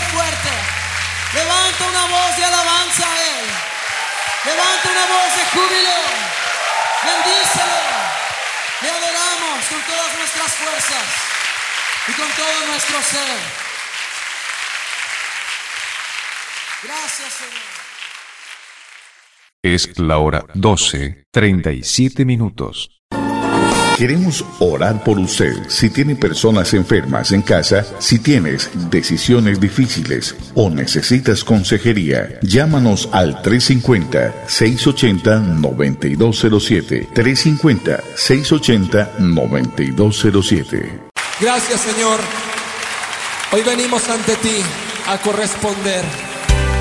fuerte. Levanta una voz de alabanza a Él. Levanta una voz de júbilo. Bendícelo. Le adoramos con todas nuestras fuerzas y con todo nuestro ser. Gracias, Señor. Es la hora 12:37. Queremos orar por usted. Si tiene personas enfermas en casa, si tienes decisiones difíciles o necesitas consejería, llámanos al 350-680-9207. 350-680-9207. Gracias, Señor. Hoy venimos ante ti a corresponder.